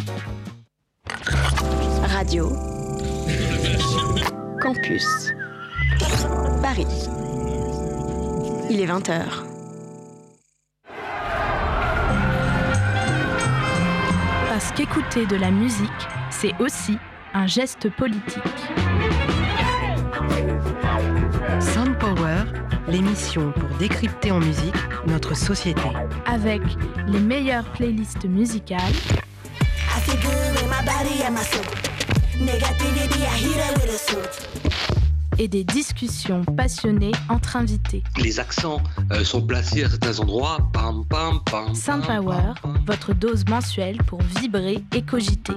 Radio Campus Paris. Il est 20h. Parce qu'écouter de la musique, c'est aussi un geste politique. Sound Power, l'émission pour décrypter en musique notre société. Avec les meilleures playlists musicales et des discussions passionnées entre invités. Les accents sont placés à certains endroits. Pam, pam, pam, Sound Power, votre dose mensuelle pour vibrer et cogiter.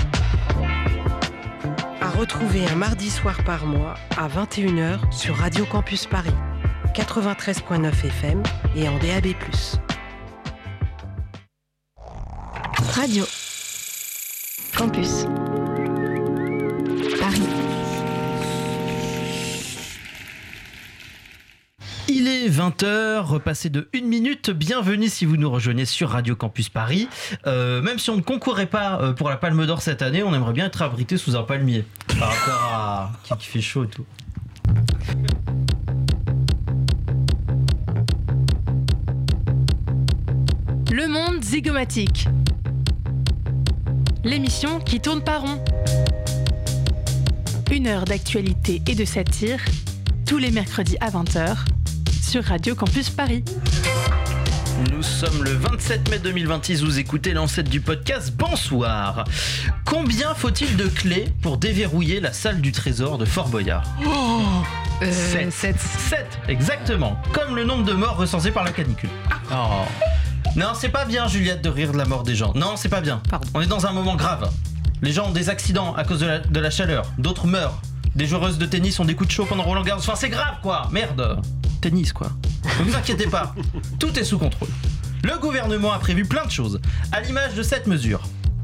À retrouver un mardi soir par mois à 21h sur Radio Campus Paris, 93.9 FM et en DAB+. Radio Campus Paris. Il est 20h, repassé de 1 minute. Bienvenue si vous nous rejoignez sur Radio Campus Paris. Même si on ne concourait pas pour la Palme d'Or cette année, on aimerait bien être abrité sous un palmier. Par rapport à qui fait chaud et tout. Le monde zygomatique. L'émission qui tourne pas rond. 1 heure d'actualité et de satire, tous les mercredis à 20h, sur Radio Campus Paris. Nous sommes le 27 mai 2026, vous écoutez l'ancêtre du podcast. Bonsoir. Combien faut-il de clés pour déverrouiller la salle du trésor de Fort Boyard ? 7. 7, exactement. Comme le nombre de morts recensés par la canicule. Oh. Non, c'est pas bien, Juliette, de rire de la mort des gens. Non, c'est pas bien. Pardon. On est dans un moment grave. Les gens ont des accidents à cause de la chaleur. D'autres meurent. Des joueuses de tennis ont des coups de chaud pendant Roland Garros. Enfin, c'est grave, quoi. Merde. Tennis, quoi. Ne vous inquiétez pas. Tout est sous contrôle. Le gouvernement a prévu plein de choses, à l'image de cette mesure.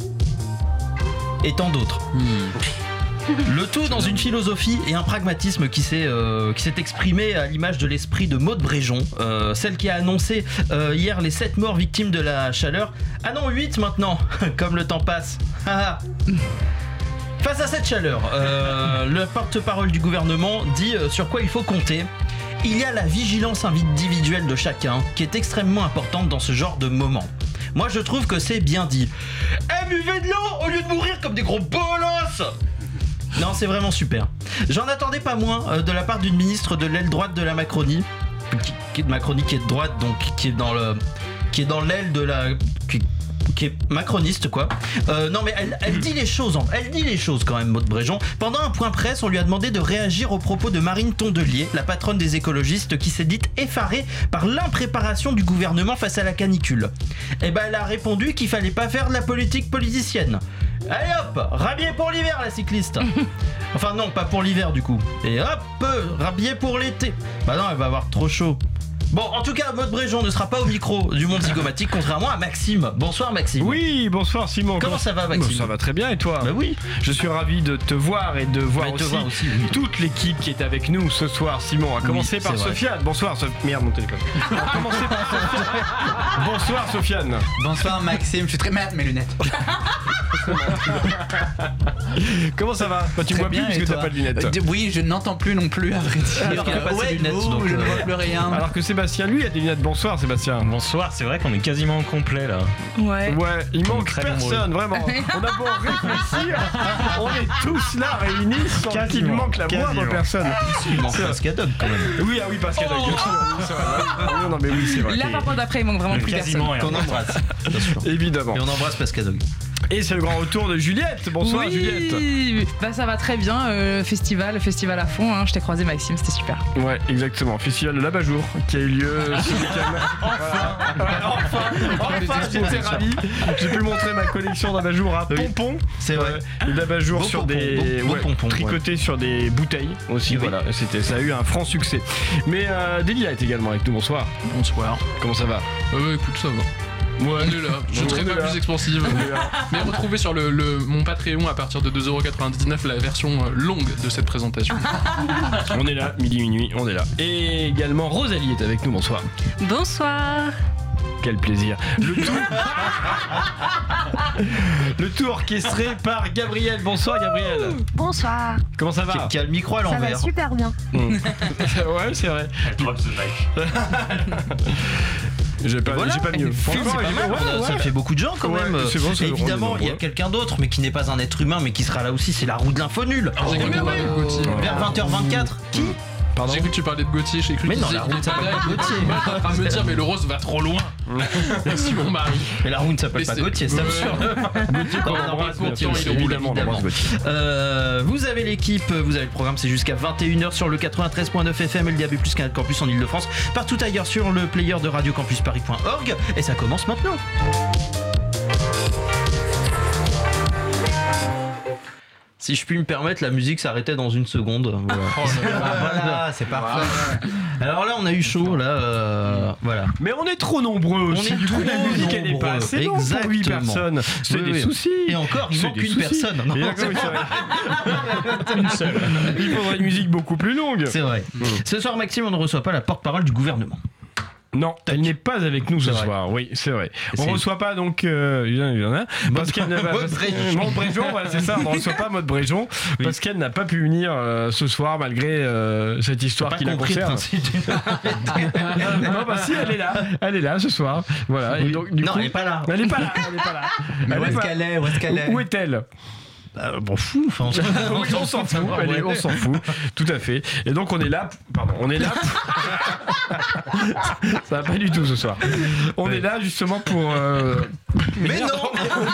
Et tant d'autres. Le tout dans une philosophie et un pragmatisme qui s'est exprimé à l'image de l'esprit de Maude Bréjon, celle qui a annoncé hier les 7 morts victimes de la chaleur. Ah non, 8 maintenant, comme le temps passe. Face à cette chaleur, le porte-parole du gouvernement dit sur quoi il faut compter. Il y a la vigilance individuelle de chacun qui est extrêmement importante dans ce genre de moment. Moi je trouve que c'est bien dit. Buvez de l'eau au lieu de mourir comme des gros bolosses. Non, c'est vraiment super. J'en attendais pas moins de la part d'une ministre de l'aile droite de la Macronie, qui est de droite, donc qui est dans l'aile de la... qui est macroniste, quoi. Non, mais elle dit les choses, quand même, Maude Bréjon. Pendant un point presse, on lui a demandé de réagir aux propos de Marine Tondelier, la patronne des écologistes, qui s'est dite effarée par l'impréparation du gouvernement face à la canicule. Et ben, elle a répondu qu'il fallait pas faire de la politique politicienne. Allez hop, rhabillé pour l'hiver, la cycliste. Enfin non, pas pour l'hiver du coup. Et hop, rhabillé pour l'été. Bah non, elle va avoir trop chaud. Bon, en tout cas, Maude Bréjon ne sera pas au micro du monde zygomatique, contrairement à Maxime. Bonsoir Maxime. Oui, bonsoir Simon. Comment ça va Maxime ? Ça va très bien et toi ? Bah oui. Je suis ravi de te voir et de voir aussi toute l'équipe qui est avec nous ce soir, Simon. À commencer par Sofiane. Bonsoir Merde, mon téléphone. À commencer par Sofiane. Bonsoir Sofiane. Bonsoir Maxime, je suis très mal mes lunettes. Comment ça va ? Tu vois bien puisque t'as pas de lunettes. Oui, je n'entends plus non plus à vrai dire. Il a pas ses lunettes, donc je ne vois plus rien. Alors que Sébastien, lui, a des lunettes. Bonsoir Sébastien. Bonsoir, c'est vrai qu'on est quasiment complet là. Ouais, il manque personne, vraiment. On a beau réfléchir, on est tous là réunis sans qu'il manque la moindre personne. Il manque Pascadog quand même. Oui, Pascadog, bien sûr. Non, mais oui, c'est vrai. là par contre après il manque vraiment plus personne. Qu'on embrasse, bien sûr. Évidemment. Et on embrasse Pascadog. Et c'est le grand retour de Juliette. Bonsoir Juliette. Bah ça va très bien, festival à fond, hein. Je t'ai croisé Maxime, c'était super. Ouais, exactement, festival de l'Abat-Jour qui a eu lieu ce week-end. Enfin, j'étais ravi. J'ai pu montrer ma collection d'Abat-Jour à pompons. C'est vrai. D'Abat-Jour sur pompons, des pompons, tricotés sur des bouteilles aussi. Oui. Voilà, ça a eu un franc succès. Mais Delia est également avec nous. Bonsoir. Bonsoir. Comment ça va ? Écoute, ça va. Ouais, on est là. Je serai pas plus expansive. Mais retrouvez sur mon Patreon à partir de 2,99€ la version longue de cette présentation. On est là, midi minuit, on est là. Et également Rosalie est avec nous, bonsoir. Bonsoir. Quel plaisir. Le tout orchestré par Gabriel. Bonsoir Gabriel. Bonsoir. Comment ça va? Qui a le micro à Ça va l'envers. super bien. Ouais, c'est vrai. J'ai pas mieux. C'est pas mal, ça fait beaucoup de gens quand même. C'est bon, ça Et le rend évidemment, il y a nombreux. quelqu'un d'autre, mais qui n'est pas un être humain, mais qui sera là aussi, c'est la roue de l'info nul. J'ai cru que tu parlais de Gauthier. Vers 20h24. Qui? Pardon. J'ai cru que tu parlais de Gauthier, j'ai cru Mais que non, tu la roue ne disais s'appelle qu'il pas était Gauthier. en train de me dire, mais le rose va trop loin. Merci mon mari. Mais la roue ne s'appelle Mais pas c'est- Gauthier, c'est Ouais. absurde. Gauthier qu'on embrasse, bien sûr, il roule, évidemment, on embrasse Gauthier. Vous avez l'équipe, vous avez le programme, c'est jusqu'à 21h sur le 93.9 FM et le DAB+ Canal Campus en Ile-de-France, partout ailleurs sur le player de radiocampusparis.org, et ça commence maintenant. Si je puis me permettre, la musique s'arrêtait dans une seconde. Voilà, voilà, c'est parfait. Alors là, on a eu chaud, là, voilà. Mais on est trop nombreux. On Si est du coup la trop musique elle est pas nombreux. assez longue pour 8 Exactement. personnes. C'est Oui, des oui. soucis. Et encore, il C'est manque des une soucis. personne. Non, Et d'accord, oui, c'est vrai. Une seule. Il faudrait une musique beaucoup plus longue. C'est vrai. Ce soir, Maxime, on ne reçoit pas la porte-parole du gouvernement. Non, elle n'est pas avec nous ce C'est vrai. soir. Oui, c'est vrai. Et On c'est- reçoit pas donc il y en a parce qu'elle ne va Maud Bréjon. Maud Bréjon, voilà, c'est ça. On ne reçoit pas Maud Bréjon parce qu'elle n'a pas pu venir ce soir malgré cette histoire Pas qui la compris le concerne. principe du- Non, bah si, elle est là ce soir. Voilà. Et donc, du Non, coup, elle est pas là. Elle est pas là. Elle est pas là. Mais Elle où est est-ce pas- qu'elle est? Où est-ce qu'elle est? Où est-elle? Bon, fou. Enfin, Oui, on s'en fout. On s'en fout. Tout à fait. Et donc on est là. Pardon. On est là. Ça va pas du tout ce soir. On est là justement pour. Mais non.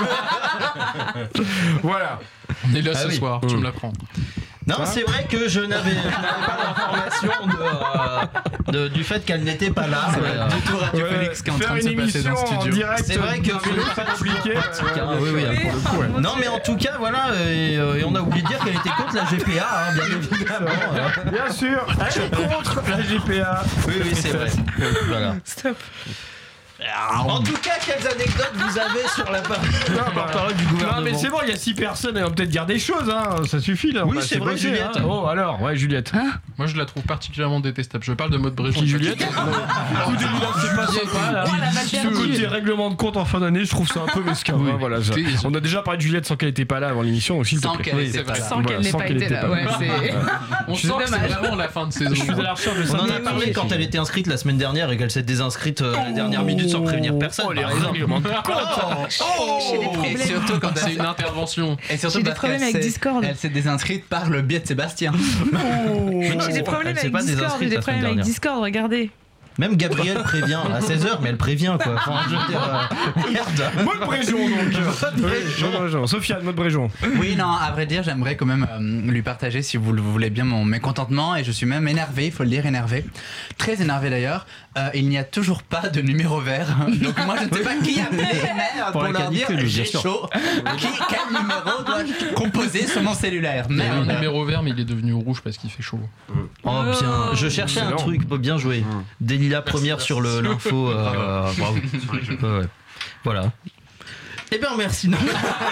Voilà. On est là Ah ce oui. soir, tu me l'apprends. Non, c'est vrai que je n'avais pas l'information du fait qu'elle n'était pas là. Du tout Radio Félix qui est en Faire train de se une passer dans le émission en studio. direct. C'est vrai que c'est pas compliqué. Oui, oui, pour le coup. Ouais. Non, mais en tout cas, voilà, et on a oublié de dire qu'elle était contre la GPA, hein, bien évidemment. Bien sûr. Elle est contre la GPA. Oui, oui, c'est vrai. Voilà. Stop. En tout cas, quelles anecdotes vous avez sur la porte-parole du gouvernement? Non mais c'est bon, il y a 6 personnes, elles vont peut-être dire des choses, hein. Ça suffit là. Oui, Bah, c'est vrai, bossé, Juliette. hein. Oh alors, ouais, Juliette. Moi je la trouve particulièrement détestable. Je parle de Maud Bréjon. Qui, Juliette? Écoutez, c'est pas sympa là. Oh, la mal Ce perdue. côté règlement de compte en fin d'année, je trouve ça un peu mesquin. Oui. hein, voilà, ça. Écoutez, On a déjà parlé de Juliette sans qu'elle n'était pas là avant l'émission, donc s'il te Sans plaît. qu'elle Oui, était c'est pas vrai. là. Sans qu'elle n'ait pas été là. Ouais, c'est. On sent que c'est dommage. vraiment la fin de saison. Je suis à la recherche de On ça. en a parlé quand elle était inscrite la semaine dernière et qu'elle s'est désinscrite à la dernière minute sans prévenir personne. Oh, les par exemple. règlements de compte. J'ai des Et problèmes. surtout quand C'est elle une intervention. et surtout J'ai des parce problèmes qu'elle avec s'est- Discord. Elle s'est désinscrite par le biais de Sébastien. J'ai des problèmes Elle s'est avec pas Discord. désinscrite J'ai des la semaine problèmes avec dernière. Discord. Regardez. Même Gabriel prévient à 16h, mais elle prévient quoi. Enfin, je veux dire, merde. Maud Bréjon donc. Maud Bréjon. Sofiane, Maud Bréjon. Oui, non, à vrai dire, j'aimerais quand même lui partager, si vous le voulez bien, mon mécontentement. Et je suis même énervé, il faut le dire, énervé. Très énervé d'ailleurs. Il n'y a toujours pas de numéro vert. Donc moi, je ne sais pas qui appeler merde Pour pour la leur dire canicule, j'ai bien sûr. chaud. Quel numéro dois-je composer sur mon cellulaire? Il y a un Merde. numéro vert, mais il est devenu rouge parce qu'il fait chaud. Oh bien, je cherchais un Excellent. truc, bien joué. Delilah première sur l'info. Bravo. Ouais. Voilà. Eh bien merci. Non.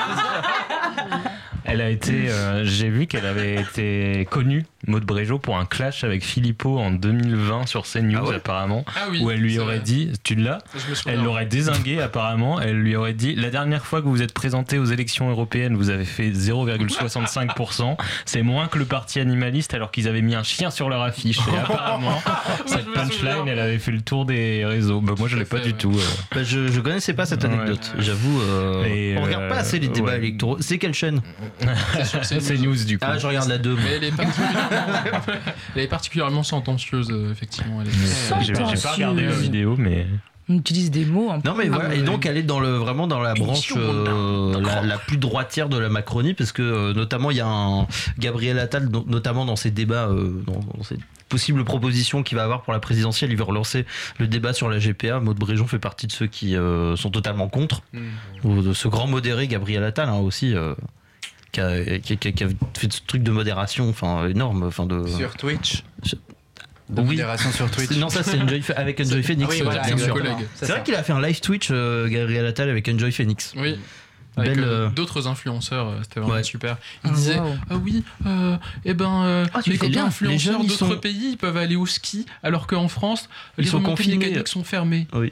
Elle a été, j'ai vu qu'elle avait été connue, Maud Bréjon, pour un clash avec Philippot en 2020 sur CNews, Ah ouais. apparemment, Ah oui. où elle lui c'est aurait vrai. dit, tu l'as, Je me souviens. elle l'aurait dézingué apparemment, elle lui aurait dit, la dernière fois que vous vous êtes présenté aux élections européennes, vous avez fait 0,65%, c'est moins que le parti animaliste alors qu'ils avaient mis un chien sur leur affiche. Et apparemment, cette je me punchline, souviens. elle avait fait le tour des réseaux. Bah, moi, je l'ai pas du tout. Bah, je connaissais pas cette anecdote. J'avoue. Et, on regarde pas assez les débats ouais. électoraux. C'est quelle chaîne? C'est news du coup. Ah, je regarde la 2. Mais elle est particulièrement sentencieuse, effectivement. Elle est J'ai pas regardé la vidéo, mais. On utilise des mots un peu. Non mais voilà, et donc elle est vraiment dans la branche la plus droitière de la Macronie, parce que notamment il y a un Gabriel Attal, notamment dans ses débats, dans ses possibles propositions qu'il va avoir pour la présidentielle, il veut relancer le débat sur la GPA. Maud Bréjon fait partie de ceux qui sont totalement contre. Ou de ce grand modéré Gabriel Attal aussi. Qui a fait ce truc de modération, enfin énorme, enfin de. Sur Twitch. De Oui. modération sur Twitch. Non, ça c'est avec Enjoy Phoenix. Ah oui, voilà, bien sûr. exactement. C'est vrai qu'il a fait un live Twitch, Gabriel Attal, avec Enjoy Phoenix. Oui. Avec Belle, d'autres influenceurs, c'était vraiment ouais. super. Ah, Ils disaient wow. ah oui, tu les fais copains bien. Les influenceurs jeunes, ils d'autres sont- pays ils peuvent aller au ski, alors qu'en France, Ils les sont remontées confinés. mécaniques sont fermées. Oui.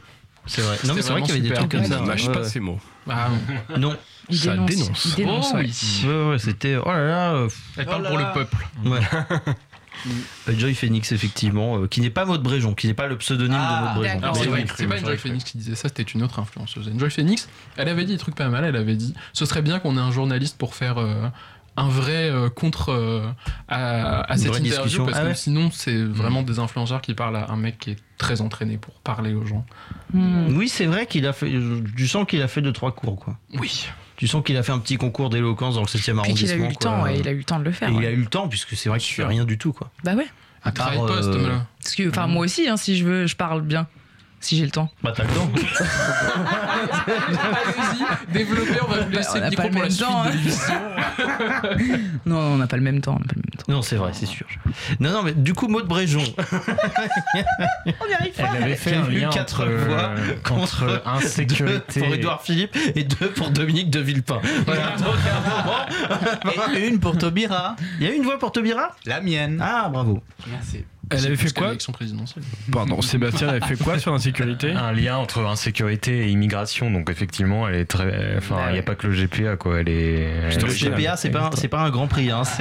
C'est vrai. Non, mais c'est vrai qu'il y avait des super. trucs comme ça. On lâche Ouais, pas ouais. ces mots. Ah, Non. Ça dénonce. Il dénonce, oh ouais. oui. Ouais, c'était. Oh là là. Elle parle pour le peuple. Ouais. Joy Phoenix, effectivement, qui n'est pas Maud Bréjon, qui n'est pas le pseudonyme de Maud Bréjon. Alors, Mais oui. c'est pas Enjoy Phoenix qui disait ça, c'était une autre influenceuse. Enjoy Phoenix, elle avait dit des trucs pas mal. Elle avait dit ce serait bien qu'on ait un journaliste pour faire un vrai contre à cette vraie interview, discussion. parce Ah que ouais. sinon, c'est vraiment des influenceurs qui parlent à un mec qui est très entraîné pour parler aux gens. Oui, c'est vrai qu'il a fait. Tu sens qu'il a fait 2-3 cours, quoi. Oui. Tu sens qu'il a fait un petit concours d'éloquence dans le 7e Puis arrondissement. qu'il a eu le quoi. temps, ouais, il a eu le temps de le faire. Et il ouais. a eu le temps, puisque c'est vrai qu'il fait rien du tout, quoi. Bah ouais. Un travail part, poste, là. Parce que, enfin, moi aussi, hein, si je veux, je parle bien. Si j'ai le temps. Bah, t'as le temps. Allez-y, développez, on va vous laisser on le n'a micro pas le pour la même suite temps, de hein. l'émission. Non, on n'a pas le même temps. Non, c'est vrai, c'est sûr. Non, mais du coup, Maud Bréjon. On y arrive pas. Elle avait fait un lien 4 entre, voix contre insécurité. 2 pour Édouard Philippe et 2 pour Dominique de Villepin. Voilà, donc à un moment. Et une pour Taubira. Il y a une voix pour Taubira ? La mienne. Ah, bravo. Merci. Elle avait fait quoi ? L'élection présidentielle. Pardon, Sébastien, elle avait fait quoi sur l'insécurité ? Un lien entre insécurité et immigration, donc effectivement, elle est très. Enfin, il n'y a pas que le GPA, quoi. Elle est. Le GPA, c'est pas un grand prix, hein. C'est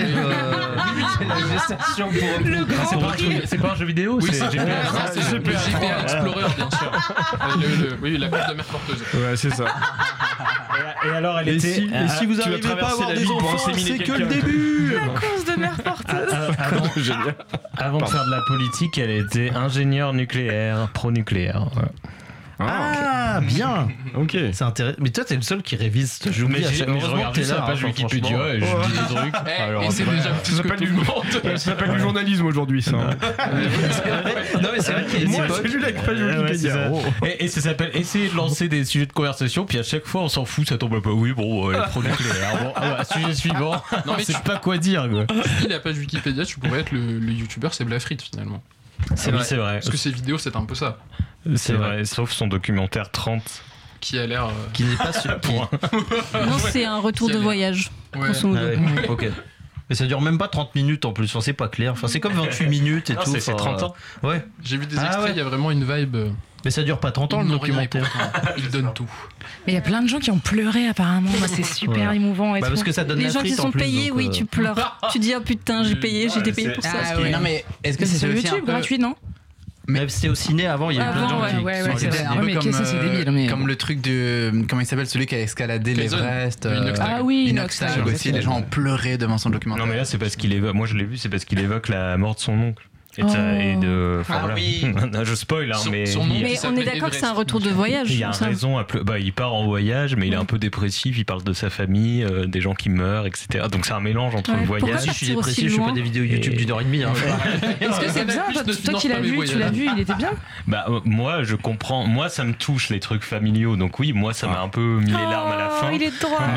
la gestation pour Le grand prix. C'est pas un jeu vidéo, Oui, c'est c'est GPA. GPA, c'est le GPA Explorer, bien sûr. Oui, la course de mer porteuse. Ouais, c'est ça. Et alors, elle Et était. si vous tu vas n'arrivez pas à traverser avoir la des vie pour enfants, inséminer c'est que le quelqu'un. début. La course de mer porteuse. Génial. Avant de faire de la politique, elle était ingénieure nucléaire, pro-nucléaire. Voilà. Ah, bien. Ok. C'est intéressant. Mais toi, t'es le seul qui révise. Je Mais je regarde sa page Wikipédia et je dis des trucs. Et c'est déjà Ça plus que s'appelle tout du, le monde. ça s'appelle du journalisme aujourd'hui, ça. Non, mais c'est vrai qu'il y a une Moi, époque. j'ai lu la page Ouais, c'est Wikipédia. ça. Oh. Et ça s'appelle essayer de lancer des sujets de conversation, puis à chaque fois on s'en fout, ça tombe pas. Oui, bon, pro-nucléaire. Bon, sujet suivant. Non, mais c'est pas quoi dire, quoi. Si la page Wikipédia, tu pourrais être le youtubeur C'est Blafrit finalement. C'est vrai, c'est vrai. Parce que ses vidéos, c'est un peu ça. C'est vrai, sauf son documentaire 30. Qui a l'air. Qui n'est pas sûr. Point. Non, c'est un retour de voyage. Ouais. grosso modo. Ok. Mais ça dure même pas 30 minutes en plus. Enfin, c'est pas clair. Enfin, c'est comme 28 minutes et Non, tout. c'est Enfin, 30 ans. Ouais. J'ai vu des Ah extraits, ouais. il y a vraiment une vibe. Mais ça dure pas 30 ans le non, rien, documentaire. il donne tout. Mais il y a plein de gens qui ont pleuré apparemment. Moi, c'est super Voilà. émouvant et Bah, tout. parce que ça donne Les la gens qui frite sont en plus, payés, donc, oui, tu pleures. Tu dis, oh putain, j'ai payé, j'ai été payé pour ça. Ah ouais. Non, mais est-ce que C'est c'est sur aussi un YouTube, peu... gratuit, non? Mais c'était au ciné avant, il y a eu plein de gens Avant, qui ouais, sont allés ouais, au c'est ciné. vrai. mais ça, c'est débile, mais- comme le truc de... Comment il s'appelle celui qui a escaladé Jason. l'Everest Inoxtag. Ah oui, Inoxtag Inoxtag, aussi, les gens ont pleuré devant son documentaire. Non, mais là, c'est parce qu'il évoque. Moi, je l'ai vu, c'est parce qu'il évoque la mort de son oncle. Et Oh. enfin, Ah voilà. oui. Non, je spoil, hein, mais. son nom, Mais qui on est s'appelait d'accord que c'est un Everest. retour de voyage. Il y a ça. raison à Bah, il part en voyage, mais il est un peu dépressif. Il parle de sa famille, des gens qui meurent, etc. Donc c'est un mélange entre Ouais, le pourquoi voyage. Si je suis partir aussi dépressif, je fais pas loin des vidéos YouTube d'une heure et demie. Hein. Est-ce que c'est bien? Toi qui l'as vu, tu l'as vu, il était bien? Bah moi, je comprends. Moi, ça me touche les trucs familiaux. Donc oui, moi, ça m'a un peu mis les larmes à la fin. Il est de droite.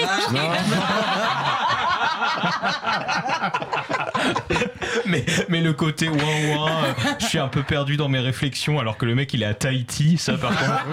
Mais le côté ouin ouin, je suis un peu perdu dans mes réflexions alors que le mec il est à Tahiti, ça par contre.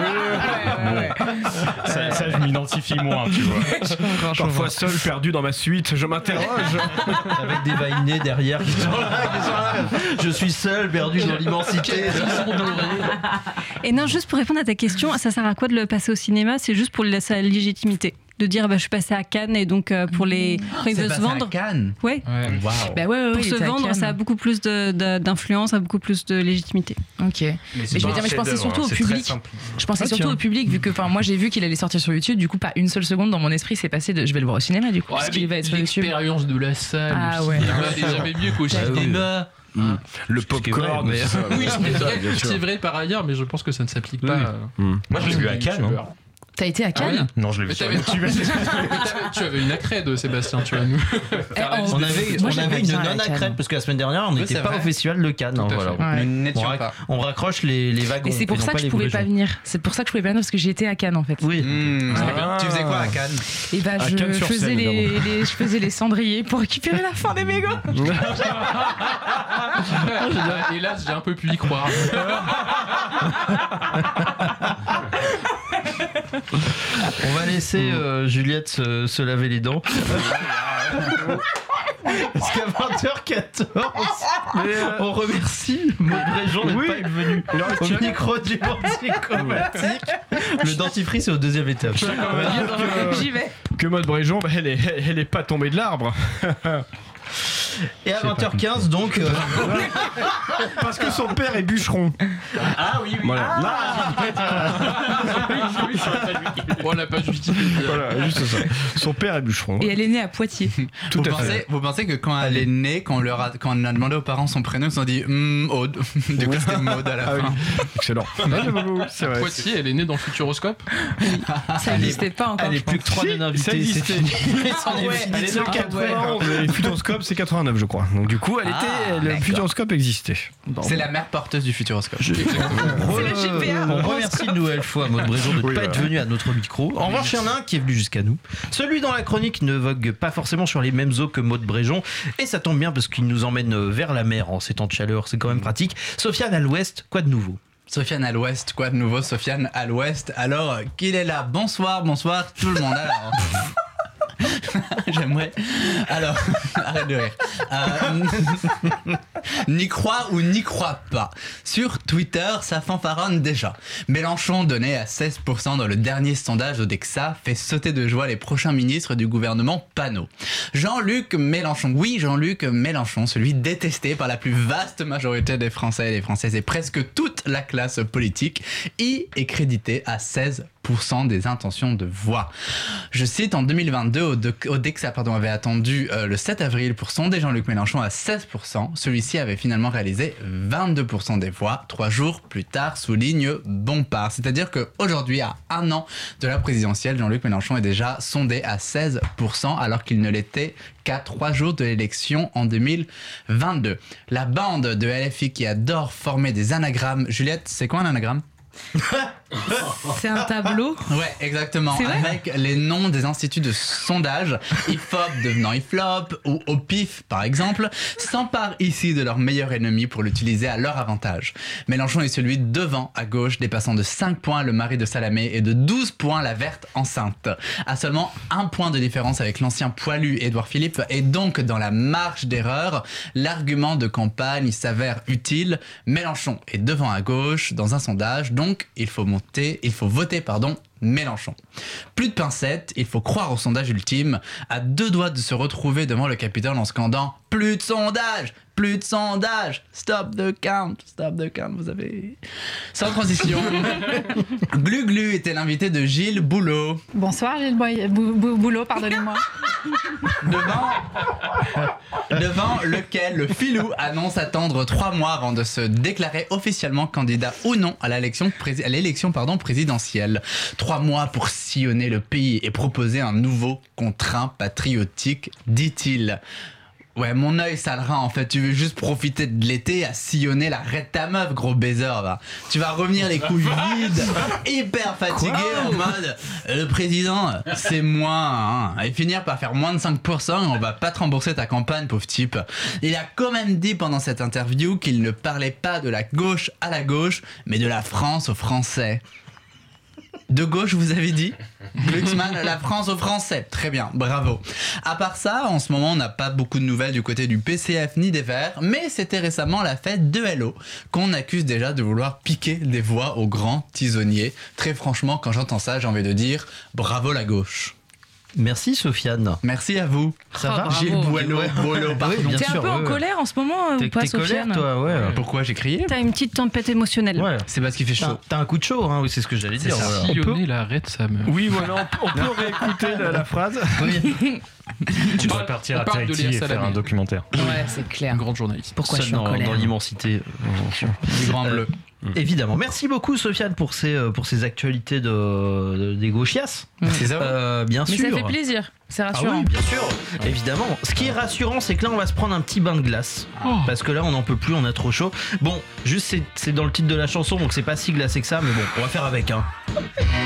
Ça, je m'identifie moins, tu vois. Parfois seul, perdu dans ma suite, je m'interroge. Avec des vainés derrière qui sont là. Je suis seul, perdu dans l'immensité. Et non, juste pour répondre à ta question, ça sert à quoi de le passer au cinéma? C'est juste pour sa légitimité. De dire, bah, je suis passé à Cannes et donc pour les. Quand il veut se vendre. Cannes. Ouais. Waouh. Bah ouais, Pour il se était à vendre, Cannes. ça a beaucoup plus d'influence, ça a beaucoup plus de légitimité. Ok. Mais je veux dire, mais je pensais surtout au public. Je pensais surtout au public, vu que, enfin, moi j'ai vu qu'il allait sortir sur YouTube. Du coup, pas une seule seconde dans mon esprit s'est passé de. Je vais le voir au cinéma, du coup. parce qu'il va être sur YouTube. L'expérience de la salle. Ah aussi. ouais. Elle est jamais mieux qu'au cinéma. Le popcorn. mais- Oui, c'est vrai par ailleurs, mais je pense que ça ne s'applique pas. Moi, je l'ai vu à Cannes. Hein. T'as été à Cannes? Non, je l'ai vu Mais sur t'avais- YouTube. Tu avais une accrède, Sébastien, tu vois, nous. On avait, Moi, on j'aimerais avait une bien aller à non-accrète Cannes. parce que la semaine dernière on Oui, n'était c'est pas vrai. au festival de Cannes. Tout à Voilà. fait. Ouais. Nous n'étions pas. On raccroche les wagons. Et c'est pour et non ça que je les pouvais pas Brégeons. venir. C'est pour ça que je pouvais pas venir parce que j'étais à Cannes en fait. Oui. Tu faisais quoi à Cannes? Et bah À je Cannes sur faisais scène, je faisais les cendriers pour récupérer la fin des mégots. Hélas, j'ai un peu pu y croire. On va laisser Juliette se laver les dents. Parce qu'à 20h14, on remercie Maud Bréjon d'être pas venu au micro du Psychomatique. Le dentifrice est au deuxième étage. J'y vais. Que Maud Bréjon, elle est pas tombée de l'arbre. Et à 20h15 donc parce que son père est bûcheron. Ah oui. Voilà. On n'a pas justifié. Voilà, juste ça. Son père est bûcheron. Et elle est née à Poitiers. Tout à fait. Vous pensez que quand elle est née, quand on a demandé aux parents son prénom, ils se sont dit Aude. Du coup, c'était Maud à la fin. Oui. Excellent. C'est vrai. Poitiers, elle est née dans le Futuroscope. Ça n'existait pas encore. Elle est plus que 3 d'invités. Ça existait. Elle est de 91. Le Futuroscope, c'est 89, je crois. Donc du coup, le Futuroscope existait. C'est la mère porteuse du Futuroscope. On remercie une nouvelle fois Maud Bréjon de ne pas être venue à notre micro. En revanche, il y en a un qui est venu jusqu'à nous. Celui dans la chronique ne vogue pas forcément sur les mêmes eaux que Maud Bréjon. Et ça tombe bien parce qu'il nous emmène vers la mer en ces temps de chaleur. C'est quand même pratique. Sofiane à l'ouest, quoi de nouveau? Sofiane à l'ouest, quoi de nouveau? Sofiane à l'ouest, alors qu'il est là. Bonsoir tout le monde. Alors... J'aimerais. Alors, arrête de rire. N'y crois ou n'y crois pas. Sur Twitter, ça fanfaronne déjà. Mélenchon, donné à 16% dans le dernier sondage d'Odexa, fait sauter de joie les prochains ministres du gouvernement Panot. Jean-Luc Mélenchon, oui, Jean-Luc Mélenchon, celui détesté par la plus vaste majorité des Français et des Françaises et presque toute la classe politique, y est crédité à 16% des intentions de voix. Je cite, en 2022, Odexa avait attendu le 7 avril pour sonder Jean-Luc Mélenchon à 16%. Celui-ci avait finalement réalisé 22% des voix 3 jours plus tard, souligne Bompard. C'est-à-dire qu'aujourd'hui, à 1 an de la présidentielle, Jean-Luc Mélenchon est déjà sondé à 16% alors qu'il ne l'était qu'à 3 jours de l'élection en 2022. La bande de LFI qui adore former des anagrammes. Juliette, c'est quoi un anagramme? C'est un tableau. Ouais, exactement. Avec les noms des instituts de sondage, IFOP devenant IFLOP ou au pif par exemple, s'emparent ici de leur meilleur ennemi pour l'utiliser à leur avantage. Mélenchon est celui devant à gauche, dépassant de 5 points le mari de Salamé et de 12 points la verte enceinte. À seulement 1 point de différence avec l'ancien poilu Édouard Philippe, et donc dans la marge d'erreur, l'argument de campagne s'avère utile. Mélenchon est devant à gauche dans un sondage, donc il faut voter Mélenchon. Plus de pincettes, il faut croire au sondage ultime, à 2 doigts de se retrouver devant le Capitole en scandant « Plus de sondage ! Plus de sondage ! Stop the count ! Stop the count !» Vous avez... Sans transition. Glu était l'invité de Gilles Boulot. Bonsoir Gilles Boulot, pardonnez-moi. Devant lequel le filou annonce attendre 3 mois avant de se déclarer officiellement candidat ou non à l'élection présidentielle. 3 mois pour sillonner le pays et proposer un nouveau contrat patriotique, dit-il. Ouais, mon œil salera en fait, tu veux juste profiter de l'été à sillonner la raie de ta meuf, gros baiser, va. Tu vas revenir les couilles vides, hyper fatigué, en mode le président, c'est moi, hein, et finir par faire moins de 5% et on va pas te rembourser ta campagne, pauvre type. Il a quand même dit pendant cette interview qu'il ne parlait pas de la gauche à la gauche, mais de la France aux Français. De gauche, vous avez dit? Glucksmann, la France aux Français. Très bien, bravo. À part ça, en ce moment, on n'a pas beaucoup de nouvelles du côté du PCF ni des Verts, mais c'était récemment la fête de Hello, qu'on accuse déjà de vouloir piquer des voix aux grands tisonniers. Très franchement, quand j'entends ça, j'ai envie de dire bravo la gauche. Merci Sofiane. Merci à vous. Ça va? Gilles Boulot, pardon. Oui, T'es un peu en colère en ce moment ou pas, Sofiane? T'es colère, toi, ouais. Pourquoi j'ai crié? T'as une petite tempête émotionnelle. Ouais. C'est parce qu'il fait chaud. T'as un coup de chaud, hein, oui, c'est ce que j'allais dire. Voilà. Sillonner la raie de sa meuf. Oui, voilà, on peut réécouter la phrase. Oui. Tu devrais partir à Tahiti et faire un documentaire. Ouais, c'est clair. Une grande journaliste. Pourquoi je suis en colère? Dans l'immensité. Du grand bleu. Évidemment. Merci beaucoup Sofiane pour ces actualités des gauchias. C'est ça. Bien sûr. Mais ça fait plaisir. C'est rassurant. Ah oui, bien sûr. Évidemment. Ce qui est rassurant, c'est que là, on va se prendre un petit bain de glace. Parce que là, on n'en peut plus, on a trop chaud. Bon, juste, c'est dans le titre de la chanson, donc c'est pas si glacé que ça, mais bon, on va faire avec, hein.